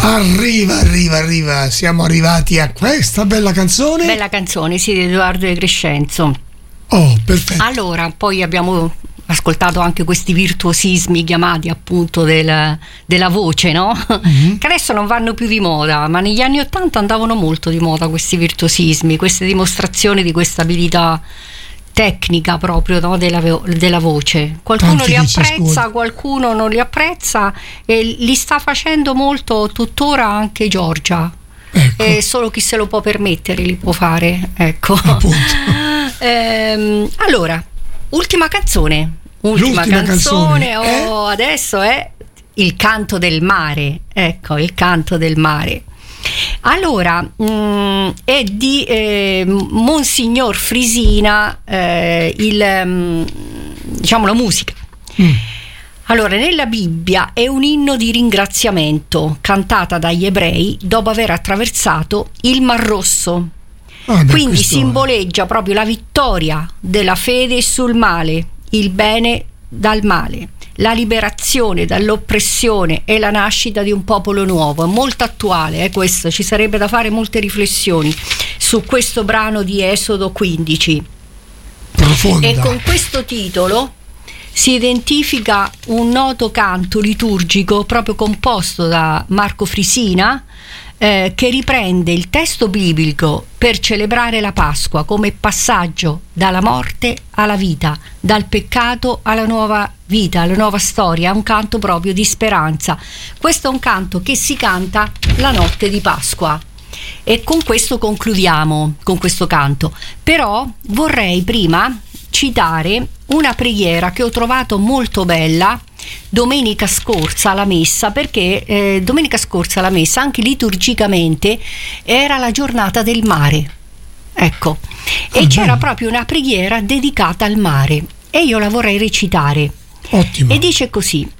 Arriva, siamo arrivati a questa bella canzone. Bella canzone, sì, di Edoardo De Crescenzo. Oh, perfetto. Allora, poi abbiamo ascoltato anche questi virtuosismi chiamati appunto della voce, no? Che adesso non vanno più di moda, ma negli anni '80 andavano molto di moda questi virtuosismi, queste dimostrazioni di questa abilità tecnica proprio, no? della voce. Qualcuno Tanti li che ci apprezza, ascoltano. qualcuno non li apprezza, e li sta facendo molto tuttora anche Giorgia. Ecco. Solo chi se lo può permettere li può fare, ecco. Appunto. Allora, ultima canzone. Adesso è Il canto del mare. Ecco, Il canto del mare. Allora, è di Monsignor Frisina, diciamo la musica. Allora, nella Bibbia è un inno di ringraziamento cantata dagli ebrei dopo aver attraversato il Mar Rosso. Quindi simboleggia proprio la vittoria della fede sul male, il bene dal male, la liberazione dall'oppressione e la nascita di un popolo nuovo. È molto attuale, questo, ci sarebbe da fare molte riflessioni su questo brano di Esodo 15. Profonda. E con questo titolo si identifica un noto canto liturgico proprio composto da Marco Frisina, che riprende il testo biblico per celebrare la Pasqua come passaggio dalla morte alla vita, dal peccato alla nuova vita, alla nuova storia. È un canto proprio di speranza. Questo è un canto che si canta la notte di Pasqua, e con questo concludiamo con questo canto. Però vorrei prima citare una preghiera che ho trovato molto bella domenica scorsa alla messa, perché domenica scorsa alla messa anche liturgicamente era la giornata del mare, ecco, e c'era proprio una preghiera dedicata al mare, e io la vorrei recitare. Ottimo. E dice così: